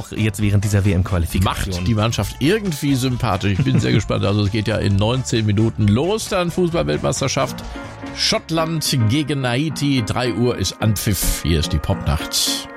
auch jetzt während dieser WM-Qualifikation. Macht die Mannschaft irgendwie sympathisch. Ich bin sehr gespannt. Also es geht ja in 19 Minuten los, dann Fußball-Weltmeisterschaft. Schottland gegen Haiti. 3 Uhr ist Anpfiff. Hier ist die Popnacht.